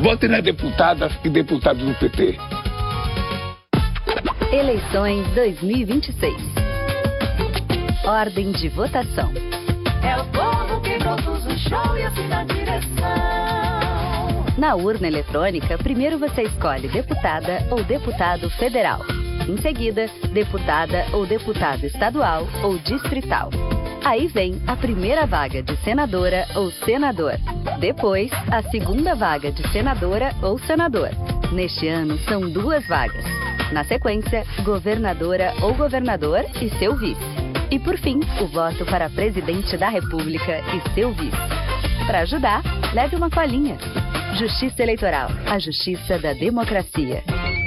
Vote nas deputadas e deputados do PT. Eleições 2026. Ordem de votação. É o povo que produz o show e assina a direção. Na urna eletrônica, primeiro você escolhe deputada ou deputado federal. Em seguida, deputada ou deputado estadual ou distrital. Aí vem a primeira vaga de senadora ou senador. Depois, a segunda vaga de senadora ou senador. Neste ano, são 2 vagas. Na sequência, governadora ou governador e seu vice. E por fim, o voto para presidente da República e seu vice. Para ajudar, leve uma colinha. Justiça Eleitoral, a justiça da democracia.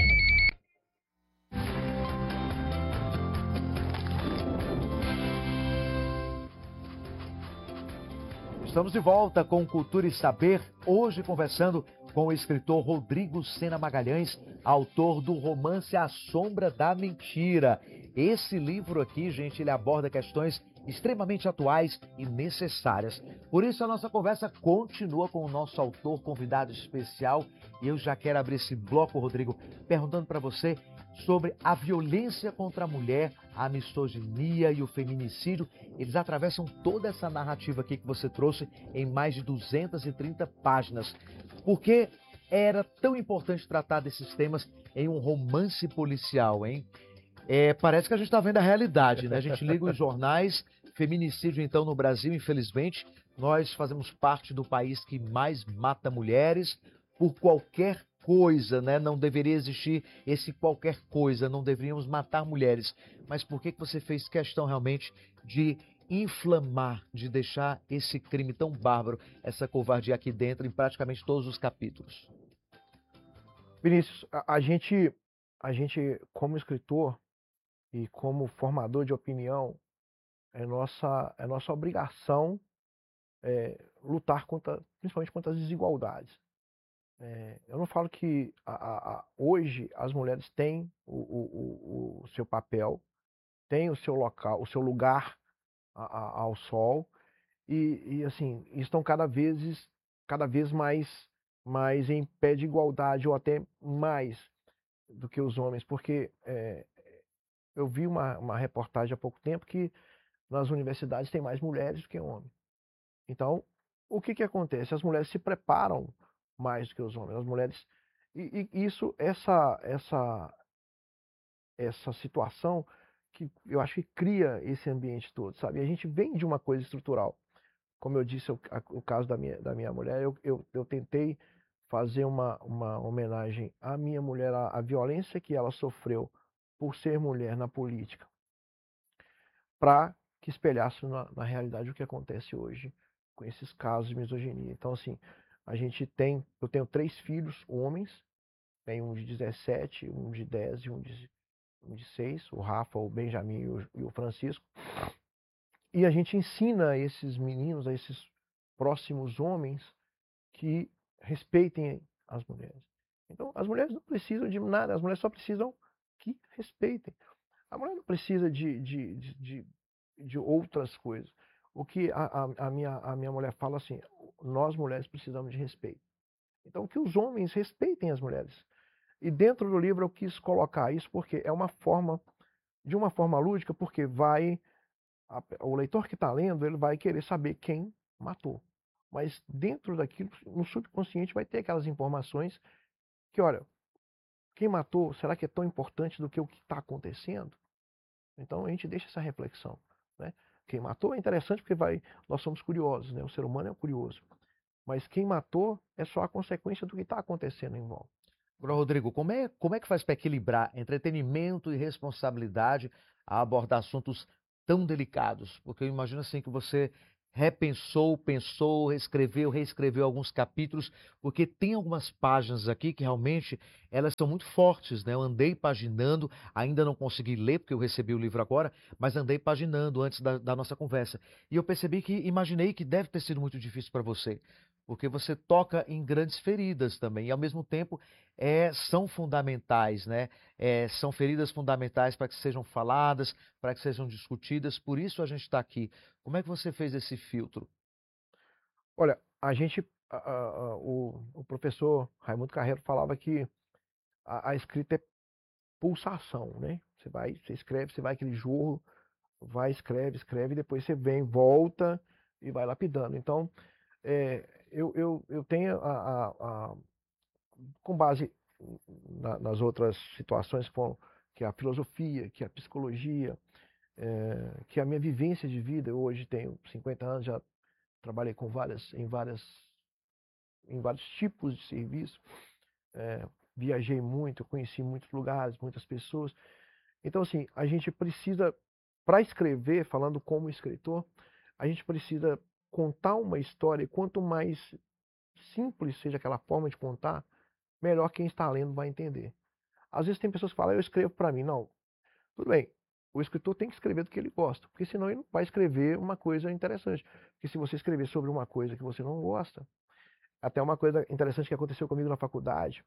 Estamos de volta com Cultura e Saber, hoje conversando com o escritor Rodrigo Sena Magalhães, autor do romance A Sombra da Mentira. Esse livro aqui, gente, ele aborda questões extremamente atuais e necessárias. Por isso a nossa conversa continua com o nosso autor convidado especial. E eu já quero abrir esse bloco, Rodrigo, perguntando para você sobre a violência contra a mulher, a misoginia e o feminicídio. Eles atravessam toda essa narrativa aqui que você trouxe em mais de 230 páginas. Por que era tão importante tratar desses temas em um romance policial, hein? Parece que a gente está vendo a realidade, né? A gente liga os jornais, feminicídio então no Brasil, infelizmente. Nós fazemos parte do país que mais mata mulheres por qualquer coisa, né? Não deveria existir esse qualquer coisa, não deveríamos matar mulheres. Mas por que você fez questão realmente de inflamar, de deixar esse crime tão bárbaro, essa covardia aqui dentro em praticamente todos os capítulos? Vinícius, a gente como escritor e como formador de opinião, é nossa obrigação lutar principalmente contra as desigualdades. Eu não falo que hoje as mulheres têm o seu papel, têm o seu local, o seu lugar ao sol e assim estão cada vez mais em pé de igualdade ou até mais do que os homens, porque eu vi uma reportagem há pouco tempo que nas universidades tem mais mulheres do que homens. Então, o que acontece? As mulheres se preparam mais do que os homens. As mulheres essa situação que eu acho que cria esse ambiente todo, sabe? A gente vem de uma coisa estrutural. Como eu disse, o caso da minha mulher, eu tentei fazer uma homenagem à minha mulher, à violência que ela sofreu por ser mulher na política, para que espelhasse na realidade o que acontece hoje com esses casos de misoginia. Então, assim, eu tenho 3 filhos homens, tenho um de 17, um de 10 e um de 6, o Rafa, o Benjamin e o Francisco. E a gente ensina a esses meninos, a esses próximos homens, que respeitem as mulheres. Então, as mulheres não precisam de nada, as mulheres só precisam que respeitem. A mulher não precisa de outras coisas. O que a minha mulher fala assim, nós mulheres precisamos de respeito. Então, que os homens respeitem as mulheres. E dentro do livro eu quis colocar isso porque é de uma forma lúdica, porque o leitor que está lendo, ele vai querer saber quem matou. Mas dentro daquilo, no subconsciente, vai ter aquelas informações que, olha, quem matou, será que é tão importante do que o que está acontecendo? Então a gente deixa essa reflexão, né? Quem matou é interessante porque nós somos curiosos, né? O ser humano é curioso. Mas quem matou é só a consequência do que está acontecendo em volta. Agora, Rodrigo, como é que faz para equilibrar entretenimento e responsabilidade a abordar assuntos tão delicados? Porque eu imagino assim que você repensou, pensou, reescreveu alguns capítulos, porque tem algumas páginas aqui que realmente elas são muito fortes, né? Eu andei paginando, ainda não consegui ler, porque eu recebi o livro agora, mas andei paginando antes da nossa conversa. E eu imaginei que deve ter sido muito difícil para você, porque você toca em grandes feridas também, e ao mesmo tempo são fundamentais, né? São feridas fundamentais para que sejam faladas, para que sejam discutidas, por isso a gente está aqui. Como é que você fez esse filtro? Olha, a gente o professor Raimundo Carreiro falava que a escrita é pulsação, né? Você escreve, você vai aquele jorro, vai, escreve, e depois você vem, volta e vai lapidando. Então, eu tenho com base nas outras situações que é a filosofia, que é a psicologia, que é a minha vivência de vida. Eu hoje tenho 50 anos, já trabalhei em vários tipos de serviço, viajei muito, conheci muitos lugares, muitas pessoas. Então, assim, a gente precisa, para escrever, falando como escritor, a gente precisa contar uma história, e quanto mais simples seja aquela forma de contar, melhor quem está lendo vai entender. Às vezes tem pessoas que falam, eu escrevo para mim. Não, tudo bem, o escritor tem que escrever do que ele gosta, porque senão ele não vai escrever uma coisa interessante. Porque se você escrever sobre uma coisa que você não gosta, até uma coisa interessante que aconteceu comigo na faculdade,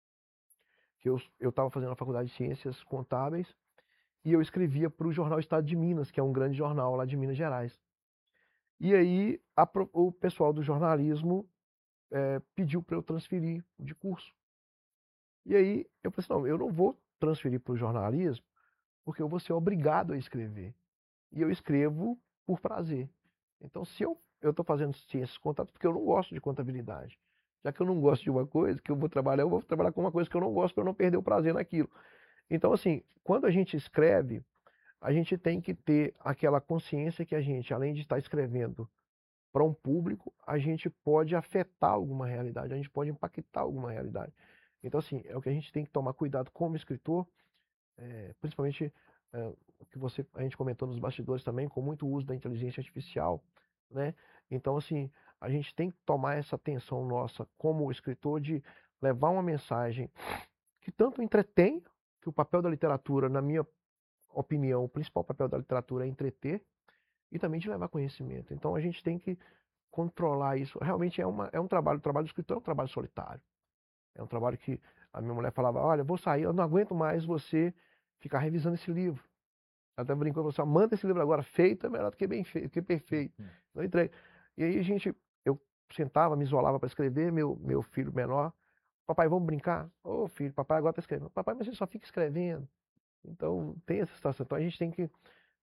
que eu estava fazendo a faculdade de Ciências Contábeis, e eu escrevia para o jornal Estado de Minas, que é um grande jornal lá de Minas Gerais. E aí o pessoal do jornalismo pediu para eu transferir de curso. E aí eu falei assim, não, eu não vou transferir para o jornalismo, porque eu vou ser obrigado a escrever. E eu escrevo por prazer. Então, se eu estou fazendo ciências contábeis porque eu não gosto de contabilidade. Já que eu não gosto de uma coisa que eu vou trabalhar com uma coisa que eu não gosto para eu não perder o prazer naquilo. Então, assim, quando a gente escreve, a gente tem que ter aquela consciência que a gente, além de estar escrevendo para um público, a gente pode afetar alguma realidade, a gente pode impactar alguma realidade. Então, assim, é o que a gente tem que tomar cuidado como escritor, principalmente o que a gente comentou nos bastidores também, com muito uso da inteligência artificial, né? Então, assim, a gente tem que tomar essa atenção nossa como escritor de levar uma mensagem que tanto entretém, que o papel da literatura, na minha opinião, o principal papel da literatura é entreter, e também de levar conhecimento. Então, a gente tem que controlar isso. Realmente o trabalho do escritor é um trabalho solitário. É um trabalho que a minha mulher falava, olha, vou sair, eu não aguento mais você ficar revisando esse livro. Ela até brincou com você, manda esse livro agora, feito é melhor do que bem feito, que perfeito. Não entrei. E aí eu sentava, me isolava para escrever, meu filho menor, papai, vamos brincar? Ô filho, papai agora está escrevendo. Papai, mas você só fica escrevendo. Então tem essa situação. Então a gente tem que,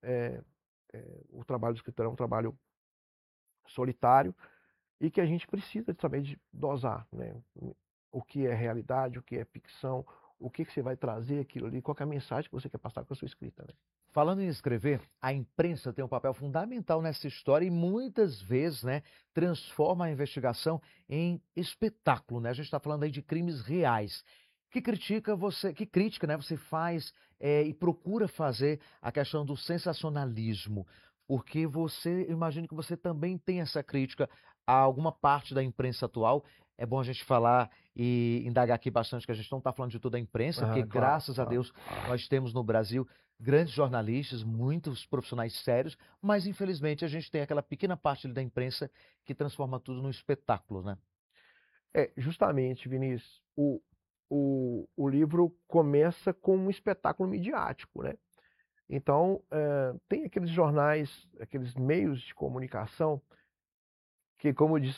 o trabalho do escritor é um trabalho solitário, e que a gente precisa também de dosar, né? O que é realidade, o que é ficção, o que você vai trazer aquilo ali, qual que é a mensagem que você quer passar com a sua escrita, né? Falando em escrever, a imprensa tem um papel fundamental nessa história e muitas vezes, né, transforma a investigação em espetáculo, né? A gente está falando aí de crimes reais. Que crítica, né, você faz e procura fazer a questão do sensacionalismo? Porque imagino que você também tem essa crítica a alguma parte da imprensa atual. É bom a gente falar e indagar aqui bastante, que a gente não está falando de toda a imprensa, porque Claro, graças a claro. Deus nós temos no Brasil grandes jornalistas, muitos profissionais sérios, mas infelizmente a gente tem aquela pequena parte ali da imprensa que transforma tudo num espetáculo, né? Justamente, Vinícius, o livro começa com um espetáculo midiático, né? Então, tem aqueles jornais, aqueles meios de comunicação, que, como eu disse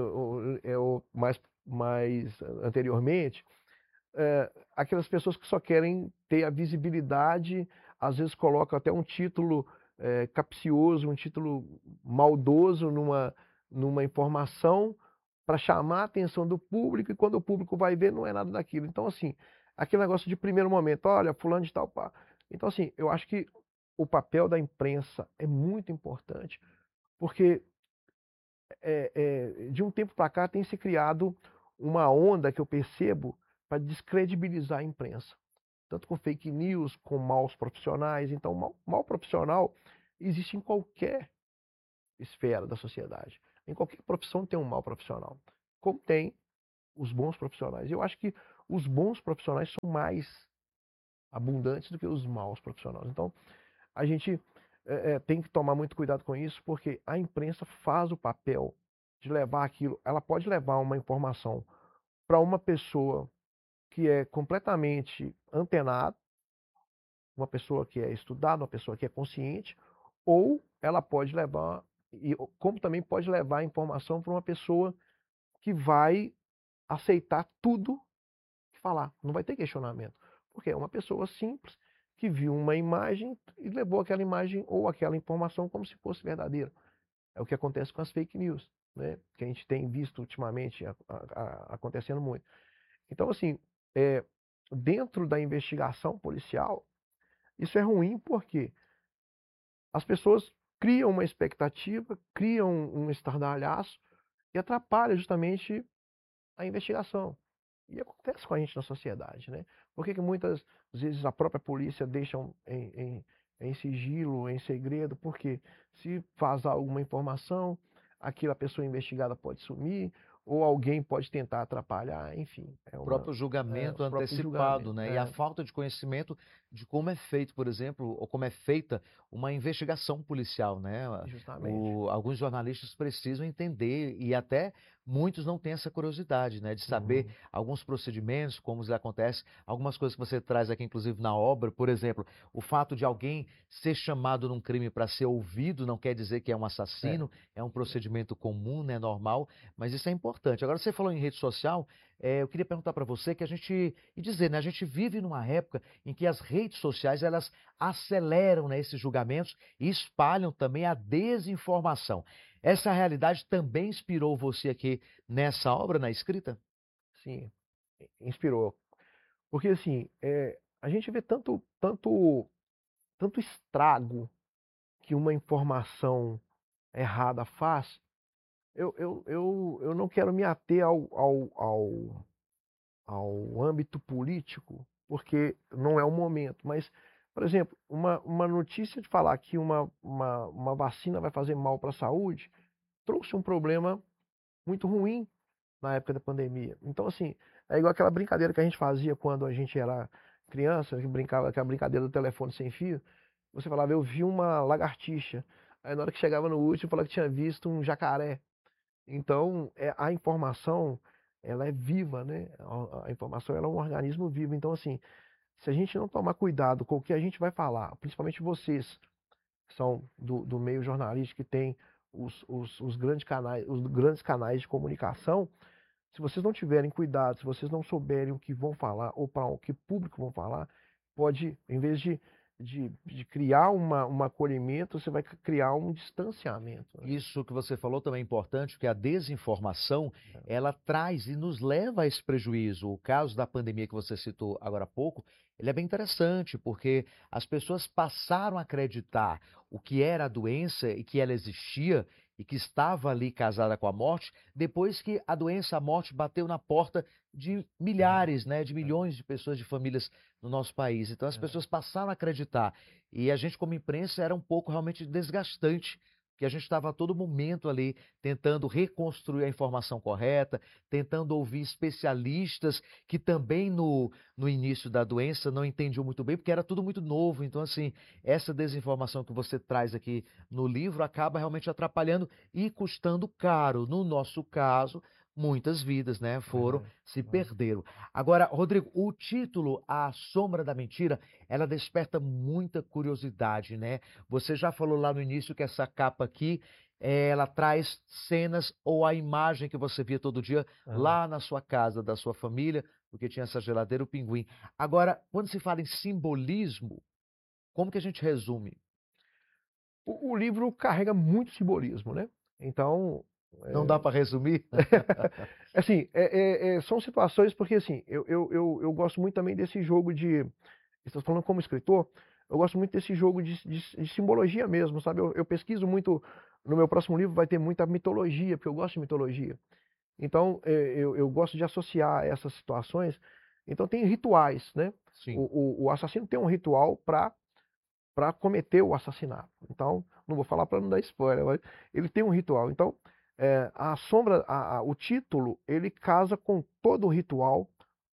mais anteriormente, aquelas pessoas que só querem ter a visibilidade, às vezes colocam até um título capcioso, um título maldoso numa informação para chamar a atenção do público, e quando o público vai ver, não é nada daquilo. Então, assim, aquele negócio de primeiro momento, olha, fulano de tal, pá. Então, assim, eu acho que o papel da imprensa é muito importante, porque de um tempo para cá tem se criado uma onda que eu percebo para descredibilizar a imprensa, tanto com fake news, com maus profissionais. Então, mal profissional existe em qualquer esfera da sociedade. Em qualquer profissão tem um mau profissional, como tem os bons profissionais. Eu acho que os bons profissionais são mais abundantes do que os maus profissionais. Então, a gente tem que tomar muito cuidado com isso, porque a imprensa faz o papel de levar aquilo. Ela pode levar uma informação para uma pessoa que é completamente antenada, uma pessoa que é estudada, uma pessoa que é consciente, ou ela pode levar, como também pode levar a informação para uma pessoa que vai aceitar tudo que falar, não vai ter questionamento, porque é uma pessoa simples que viu uma imagem e levou aquela imagem ou aquela informação como se fosse verdadeira. É o que acontece com as fake news, né? Que a gente tem visto ultimamente acontecendo muito. Então, assim, dentro da investigação policial, isso é ruim porque as pessoas criam uma expectativa, criam um estardalhaço e atrapalha justamente a investigação. E acontece com a gente na sociedade, né? Por que muitas vezes a própria polícia deixa em sigilo, em segredo? Porque se vazar alguma informação, aquela pessoa investigada pode sumir, ou alguém pode tentar atrapalhar, enfim. O próprio julgamento os próprios antecipado, julgamentos, né? E a falta de conhecimento de como é feito, por exemplo, ou como é feita uma investigação policial, né? justamente. Alguns jornalistas precisam entender e até muitos não têm essa curiosidade, né? De saber Uhum. alguns procedimentos, como isso acontece, algumas coisas que você traz aqui, inclusive na obra, por exemplo, o fato de alguém ser chamado num crime para ser ouvido não quer dizer que é um assassino, é um procedimento comum, né? Normal, mas isso é importante. Agora, você falou em rede social, eu queria perguntar para você que a gente, e dizer, né, a gente vive numa época em que as redes sociais, elas aceleram, né, esses julgamentos e espalham também a desinformação. Essa realidade também inspirou você aqui nessa obra, na escrita? Sim, inspirou. Porque assim, a gente vê tanto estrago que uma informação errada faz. Eu não quero me ater ao âmbito político, porque não é o momento. Mas, por exemplo, uma notícia de falar que uma vacina vai fazer mal para a saúde trouxe um problema muito ruim na época da pandemia. Então, assim, é igual aquela brincadeira que a gente fazia quando a gente era criança, que brincava aquela brincadeira do telefone sem fio. Você falava, eu vi uma lagartixa. Aí na hora que chegava no último, falava que tinha visto um jacaré. Então, a informação, ela é viva, né? A informação, ela é um organismo vivo. Então, assim, se a gente não tomar cuidado com o que a gente vai falar, principalmente vocês, que são do meio jornalístico, que tem os grandes canais de comunicação, se vocês não tiverem cuidado, se vocês não souberem o que vão falar ou para o que público vão falar, pode, em vez de criar um acolhimento, você vai criar um distanciamento, né? Isso que você falou também é importante, porque a desinformação, ela traz e nos leva a esse prejuízo. O caso da pandemia que você citou agora há pouco, ele é bem interessante, porque as pessoas passaram a acreditar o que era a doença e que ela existia e que estava ali casada com a morte, depois que a doença, a morte, bateu na porta de milhares, né, de milhões de pessoas, de famílias no nosso país. Então as pessoas passaram a acreditar. E a gente, como imprensa, era um pouco realmente desgastante, que a gente estava a todo momento ali tentando reconstruir a informação correta, tentando ouvir especialistas que também no início da doença não entendiam muito bem, porque era tudo muito novo. Então, assim, essa desinformação que você traz aqui no livro acaba realmente atrapalhando e custando caro. No nosso caso, muitas vidas, né, se perderam. Agora, Rodrigo, o título A Sombra da Mentira, ela desperta muita curiosidade, né? Você já falou lá no início que essa capa aqui, ela traz cenas ou a imagem que você via todo dia lá na sua casa, da sua família, porque tinha essa geladeira, o pinguim. Agora, quando se fala em simbolismo, como que a gente resume? O livro carrega muito simbolismo, né? Então, Não dá para resumir? assim, são situações porque assim, eu gosto muito também desse jogo de, estou falando como escritor, eu gosto muito desse jogo de simbologia mesmo, sabe? Eu pesquiso muito, no meu próximo livro vai ter muita mitologia, porque eu gosto de mitologia. Então, eu gosto de associar essas situações. Então, tem rituais, né? Sim. O assassino tem um ritual para cometer o assassinato. Então, não vou falar para não dar spoiler, mas ele tem um ritual. Então, a sombra, o título, ele casa com todo o ritual.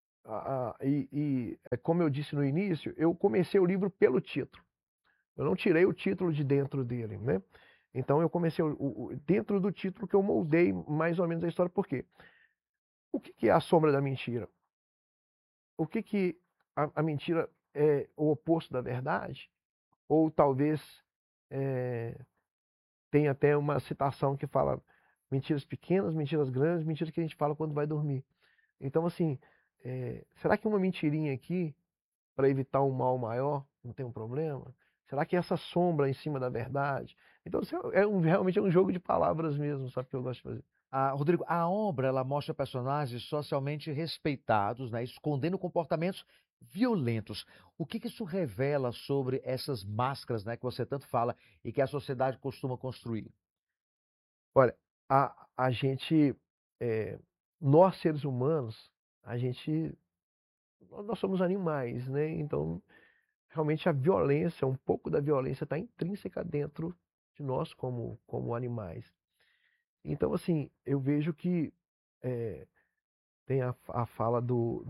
Como eu disse no início, eu comecei o livro pelo título. Eu não tirei o título de dentro dele, né? Então, eu comecei dentro do título que eu moldei mais ou menos a história. Por quê? O que é a sombra da mentira? O que a mentira é o oposto da verdade? Ou talvez tem até uma citação que fala Mentiras pequenas, mentiras grandes, mentiras que a gente fala quando vai dormir. Então, assim, será que uma mentirinha aqui, para evitar um mal maior, não tem um problema? Será que essa sombra em cima da verdade? Então, assim, realmente é um jogo de palavras mesmo, sabe, que eu gosto de fazer. Rodrigo, a obra ela mostra personagens socialmente respeitados, né, escondendo comportamentos violentos. O que que isso revela sobre essas máscaras, né, que você tanto fala e que a sociedade costuma construir? Olha, a gente, eh, nós seres humanos, a gente, nós somos animais, né? Então, realmente a violência, um pouco da violência está intrínseca dentro de nós como animais. Então, assim, eu vejo que eh, tem a fala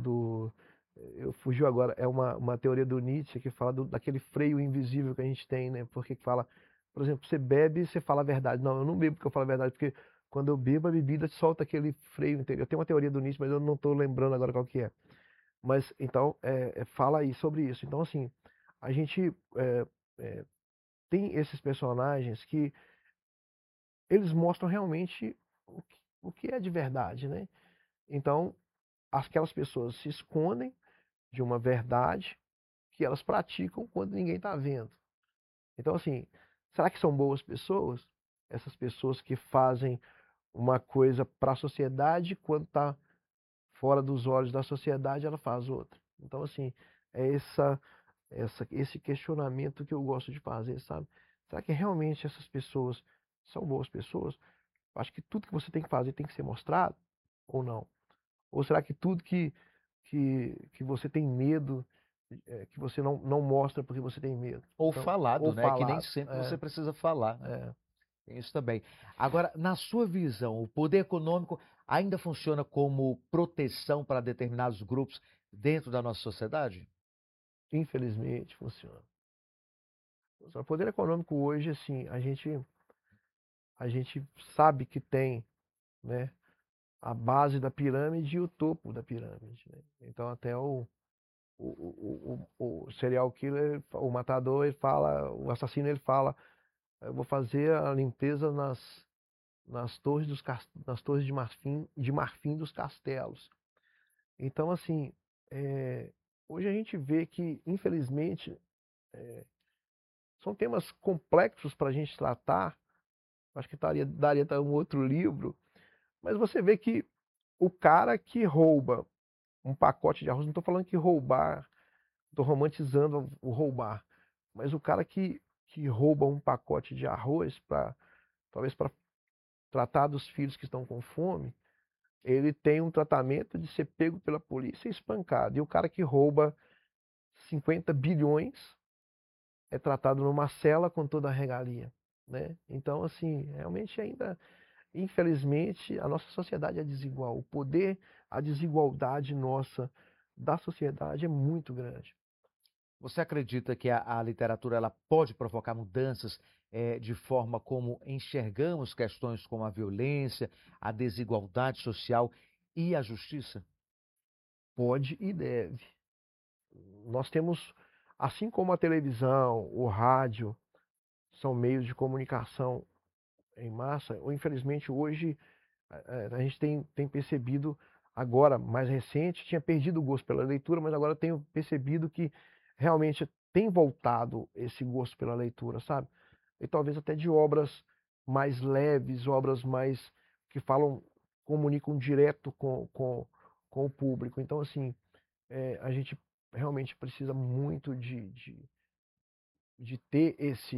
eu fugiu agora, é uma teoria do Nietzsche que fala daquele freio invisível que a gente tem, né? Porque fala, por exemplo, você bebe, você fala a verdade. Não, eu não bebo porque eu falo a verdade, porque quando eu bebo a bebida solta aquele freio interior. Tem uma teoria do Nietzsche, mas eu não estou lembrando agora qual que é. Mas então fala aí sobre isso. Então, assim, a gente é, tem esses personagens que eles mostram realmente o que é de verdade, né? Então, aquelas pessoas se escondem de uma verdade que elas praticam quando ninguém está vendo. Então, assim, será que são boas pessoas? Essas pessoas que fazem uma coisa para a sociedade, quando está fora dos olhos da sociedade, ela faz outra. Então, assim, é esse questionamento que eu gosto de fazer, sabe? Será que realmente essas pessoas são boas pessoas? Acho que tudo que você tem que fazer tem que ser mostrado ou não? Ou será que tudo que você tem medo, que você não mostra porque você tem medo? Ou Então, falado, ou né, que nem falado. sempre você precisa falar, né? É. Tem isso também. Agora, na sua visão, o poder econômico ainda funciona como proteção para determinados grupos dentro da nossa sociedade? Infelizmente, funciona. O poder econômico hoje, assim, a gente sabe que tem, né, a base da pirâmide e o topo da pirâmide, né? Então, até o serial killer, o matador, ele fala, o assassino, ele fala, eu vou fazer a limpeza nas torres de marfim dos castelos. Então, assim, hoje a gente vê que, infelizmente, são temas complexos para a gente tratar. Acho que daria até um outro livro. Mas você vê que o cara que rouba um pacote de arroz, não estou falando que roubar, estou romantizando o roubar, mas o cara que rouba um pacote de arroz talvez para tratar dos filhos que estão com fome, ele tem um tratamento de ser pego pela polícia e espancado. E o cara que rouba 50 bilhões é tratado numa cela com toda a regalia, né? Então, assim, realmente ainda, infelizmente, a nossa sociedade é desigual. O poder, a desigualdade nossa da sociedade é muito grande. Você acredita que a literatura ela pode provocar mudanças de forma como enxergamos questões como a violência, a desigualdade social e a justiça? Pode e deve. Nós temos, assim como a televisão, o rádio, são meios de comunicação em massa, ou infelizmente hoje a gente tem percebido, agora, mais recente, tinha perdido o gosto pela leitura, mas agora tenho percebido que realmente tem voltado esse gosto pela leitura, sabe? E talvez até de obras mais leves, obras mais que comunicam direto com o público. Então, assim, a gente realmente precisa muito de ter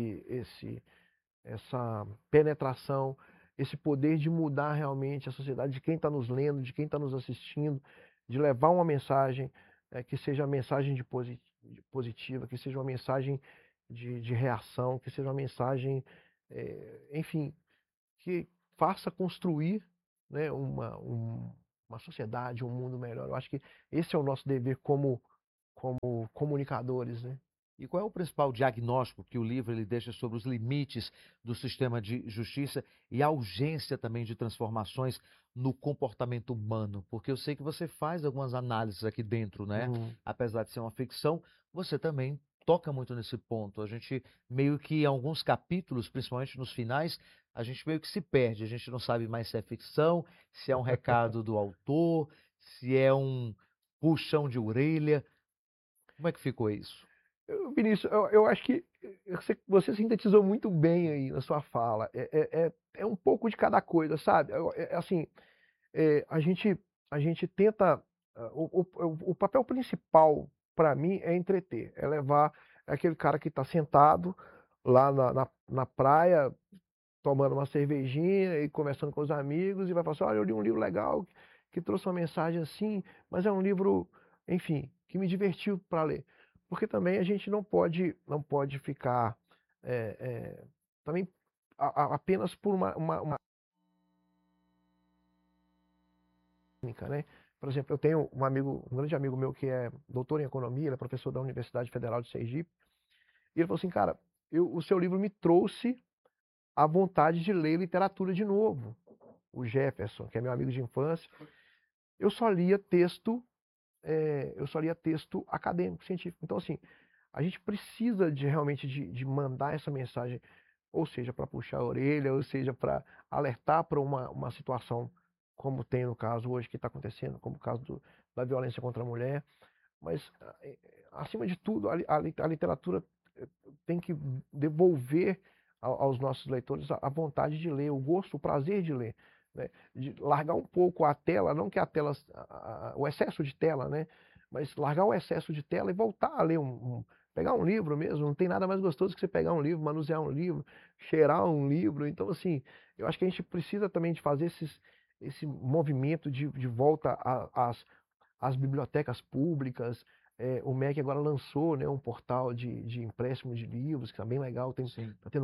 essa penetração, esse poder de mudar realmente a sociedade, de quem está nos lendo, de quem está nos assistindo, de levar uma mensagem que seja uma mensagem positiva, que seja uma mensagem de reação, que seja uma mensagem, enfim, que faça construir, né, uma sociedade, um mundo melhor. Eu acho que esse é o nosso dever como comunicadores, né? E qual é o principal diagnóstico que o livro ele deixa sobre os limites do sistema de justiça e a urgência também de transformações no comportamento humano? Porque eu sei que você faz algumas análises aqui dentro, né? Apesar de ser uma ficção, você também toca muito nesse ponto. A gente meio que, em alguns capítulos, principalmente nos finais, a gente meio que se perde. A gente não sabe mais se é ficção, se é um recado do autor, se é um puxão de orelha. Como é que ficou isso? Vinícius, eu acho que você sintetizou muito bem aí na sua fala. É um pouco de cada coisa, sabe? Assim, a gente tenta. O papel principal para mim é entreter, é levar aquele cara que está sentado lá na praia, tomando uma cervejinha e conversando com os amigos, e vai falar assim: olha, eu li um livro legal que trouxe uma mensagem assim, mas é um livro, enfim, que me divertiu para ler. Porque também a gente não pode ficar também apenas por uma técnica, né? Por exemplo, eu tenho um grande amigo meu que é doutor em economia, ele é professor da Universidade Federal de Sergipe, e ele falou assim: cara, o seu livro me trouxe a vontade de ler literatura de novo. O Jefferson, que é meu amigo de infância, eu só lia texto, acadêmico, científico. Então, assim, a gente precisa realmente de mandar essa mensagem, ou seja, para puxar a orelha, ou seja, para alertar para uma situação como tem no caso hoje que está acontecendo, como o caso da violência contra a mulher. Mas, acima de tudo, a literatura tem que devolver aos nossos leitores a vontade de ler, o gosto, o prazer de ler, né? De largar um pouco a tela, não que a tela, o excesso de tela, né? Mas largar o excesso de tela e voltar a ler pegar um livro mesmo. Não tem nada mais gostoso que você pegar um livro, manusear um livro, cheirar um livro. Então, assim, eu acho que a gente precisa também de fazer esse movimento de volta às bibliotecas públicas. O MEC agora lançou, né, um portal de empréstimo de livros, que está bem legal, está tendo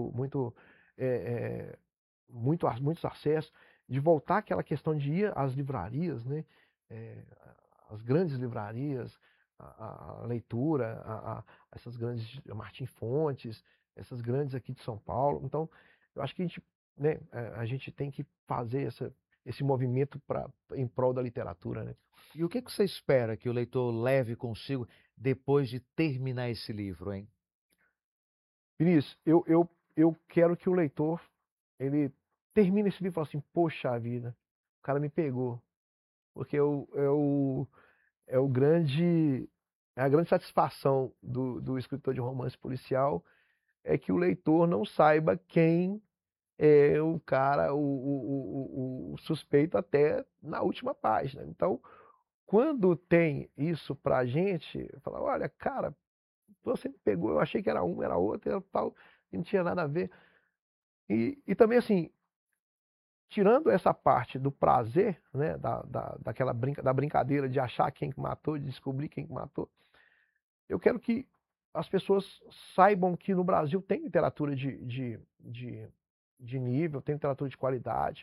muitos acessos, de voltar àquela questão de ir às livrarias, né, as grandes livrarias, a leitura, essas grandes, Martim Fontes, essas grandes aqui de São Paulo. Então, eu acho que a gente tem que fazer esse movimento em prol da literatura, né? E o que você espera que o leitor leve consigo depois de terminar esse livro, hein? Vinícius, eu quero que o leitor ele termine esse livro e fale assim: poxa vida, o cara me pegou. Porque é a grande satisfação do escritor de romance policial é que o leitor não saiba quem é o cara, o suspeito até na última página. Então, quando tem isso pra gente, fala: olha, cara, você me pegou, eu achei que era um, era outro, era tal, e não tinha nada a ver. E também, assim, tirando essa parte do prazer, né, da brincadeira de achar quem que matou, de descobrir quem que matou, eu quero que as pessoas saibam que no Brasil tem literatura de nível, tem literatura de qualidade,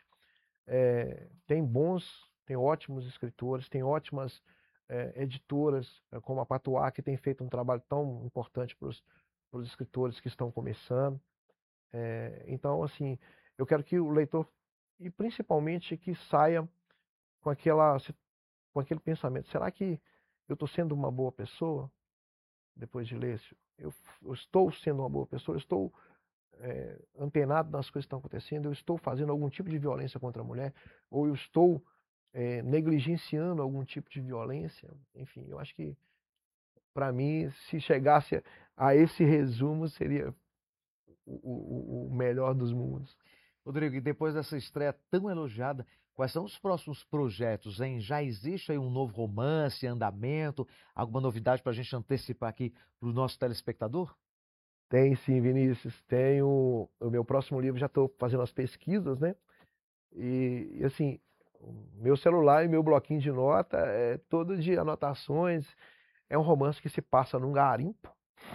tem ótimos escritores, tem ótimas editoras, como a Patuá, que tem feito um trabalho tão importante para os escritores que estão começando. Então, assim, eu quero que o leitor, e principalmente que saia com aquele pensamento: será que eu estou sendo uma boa pessoa depois de ler isso? Eu estou sendo uma boa pessoa? Eu estou antenado nas coisas que estão acontecendo? Eu estou fazendo algum tipo de violência contra a mulher? Ou eu estou negligenciando algum tipo de violência? Enfim, eu acho que, para mim, se chegasse a esse resumo, seria o melhor dos mundos. Rodrigo, e depois dessa estreia tão elogiada, quais são os próximos projetos, hein? Já existe aí um novo romance, em andamento, alguma novidade para a gente antecipar aqui para o nosso telespectador? Tem sim, Vinícius. Tem o meu próximo livro, já estou fazendo as pesquisas, né? E assim, o meu celular e meu bloquinho de nota é todo de anotações. É um romance que se passa num garimpo,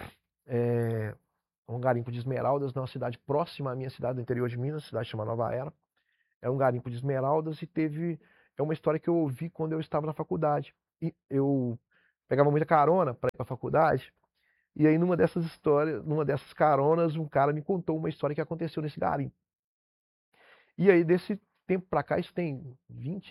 um garimpo de esmeraldas, numa cidade próxima à minha cidade, do interior de Minas, cidade chamada Nova Era. É um garimpo de esmeraldas é uma história que eu ouvi quando eu estava na faculdade. E eu pegava muita carona para ir para a faculdade. E aí, numa dessas histórias, numa dessas caronas, um cara me contou uma história que aconteceu nesse garimpo. E aí, desse tempo para cá, isso tem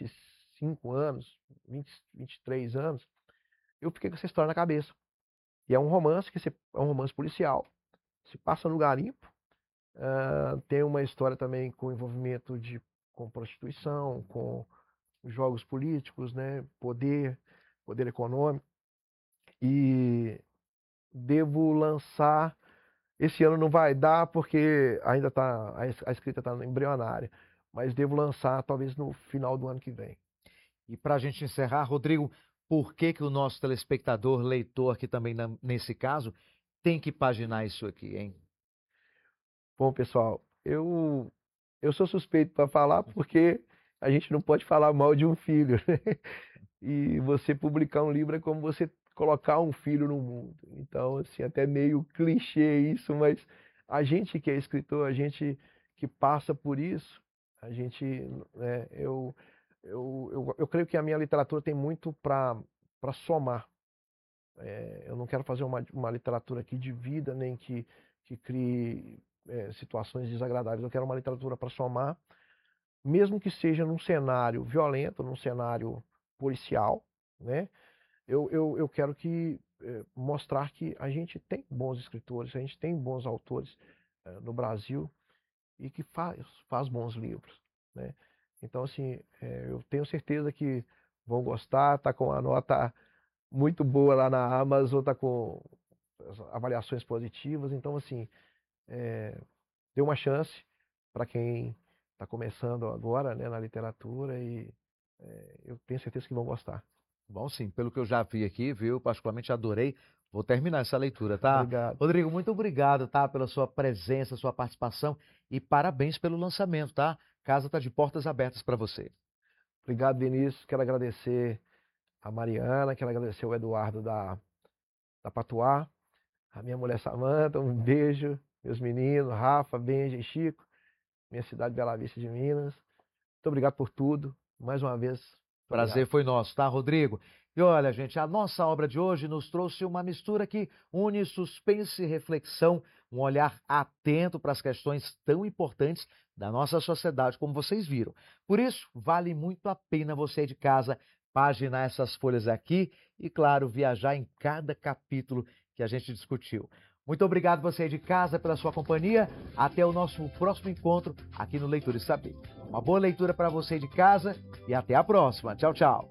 25 anos, 23 anos, eu fiquei com essa história na cabeça. E é um romance é um romance policial, se passa no garimpo, tem uma história também com envolvimento com prostituição, com jogos políticos, né, poder econômico, e devo lançar, esse ano não vai dar porque ainda a escrita está embrionária, mas devo lançar talvez no final do ano que vem. E para a gente encerrar, Rodrigo, por que o nosso telespectador, leitor aqui também nesse caso, tem que paginar isso aqui, hein? Bom, pessoal, eu sou suspeito para falar porque a gente não pode falar mal de um filho, né? E você publicar um livro é como você colocar um filho no mundo. Então, assim, até meio clichê isso, mas a gente que é escritor, a gente que passa por isso, a gente, né, eu creio que a minha literatura tem muito para somar. Eu não quero fazer uma literatura que divida, nem que crie situações desagradáveis. Eu quero uma literatura para somar, mesmo que seja num cenário violento, num cenário policial, né? Eu quero mostrar que a gente tem bons escritores, a gente tem bons autores no Brasil e que faz bons livros, né? Então, assim, eu tenho certeza que vão gostar, tá com a nota muito boa lá na Amazon, tá com avaliações positivas. Então, assim, dê uma chance para quem está começando agora, né, na literatura, e eu tenho certeza que vão gostar. Bom, sim, pelo que eu já vi aqui, viu? Particularmente adorei. Vou terminar essa leitura, tá? Obrigado. Rodrigo, muito obrigado, tá? Pela sua presença, sua participação e parabéns pelo lançamento, tá? Casa está de portas abertas para você. Obrigado, Vinícius. Quero agradecer a Mariana, quero agradecer o Eduardo da Patuá, a minha mulher Samanta, um beijo, meus meninos, Rafa, Benja e Chico, minha cidade Bela Vista de Minas. Muito obrigado por tudo, mais uma vez. Prazer foi nosso, tá, Rodrigo? E olha, gente, a nossa obra de hoje nos trouxe uma mistura que une suspense e reflexão, um olhar atento para as questões tão importantes da nossa sociedade, como vocês viram. Por isso, vale muito a pena você de casa paginar essas folhas aqui e, claro, viajar em cada capítulo que a gente discutiu. Muito obrigado você de casa pela sua companhia. Até o nosso próximo encontro aqui no Leitura e Saber. Uma boa leitura para você de casa e até a próxima. Tchau, tchau.